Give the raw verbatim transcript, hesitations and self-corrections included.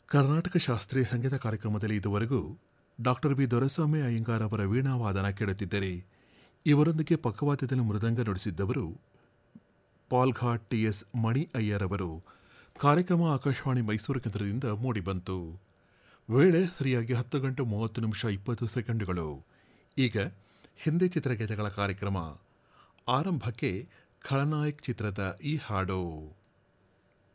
ಕರ್ನಾಟಕ ಶಾಸ್ತ್ರೀಯ ಸಂಗೀತ ಕಾರ್ಯಕ್ರಮದಲ್ಲಿ ಇದುವರೆಗೂ ಡಾಕ್ಟರ್ ಬಿ ದೊರೆಸ್ವಾಮಿ ಅಯ್ಯಂಗಾರ್ ಅವರ ವೀಣಾವಾದನ ಕೇಳುತ್ತಿದ್ದರೆ ಇವರೊಂದಿಗೆ ಪಕ್ಕವಾದ್ಯದಲ್ಲಿ ಮೃದಂಗ ನುಡಿಸಿದ್ದವರು ಪಾಲ್ಘಾಟ್ ಟಿ ಎಸ್ ಮಣಿ ಅಯ್ಯರ್ ಅವರು. ಕಾರ್ಯಕ್ರಮ ಆಕಾಶವಾಣಿ ಮೈಸೂರು ಕೇಂದ್ರದಿಂದ ಮೂಡಿಬಂತು. ವೇಳೆ ಸರಿಯಾಗಿ ಹತ್ತು ಗಂಟೆ ಮೂವತ್ತು ನಿಮಿಷ ಇಪ್ಪತ್ತು ಸೆಕೆಂಡುಗಳು. ಈಗ ಹಿಂದಿ ಚಿತ್ರಗೀತೆಗಳ ಕಾರ್ಯಕ್ರಮ ಆರಂಭಕ್ಕೆ ಖಳನಾಯಕ್ ಚಿತ್ರದ ಈ ಹಾಡು.